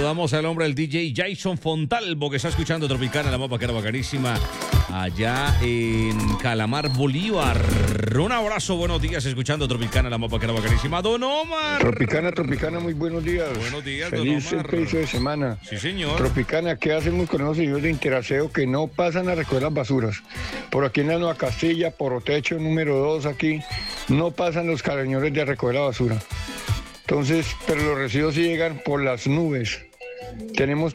Saludamos al hombre, el DJ Jason Fontalvo, que está escuchando Tropicana, la mapa que era bacanísima, allá en Calamar, Bolívar. Un abrazo, buenos días, escuchando Tropicana, la mapa que era bacanísima. Don Omar. Tropicana, muy buenos días. Buenos días, Feliz don Omar. empiezo de semana. Sí, señor. Tropicana, ¿qué hacemos con esos señores de Interaseo que no pasan a recoger las basuras? Por aquí en la Nueva Castilla, por Otecho número 2 aquí, no pasan los carañones de recoger la basura. Entonces, pero los residuos sí llegan por las nubes. Tenemos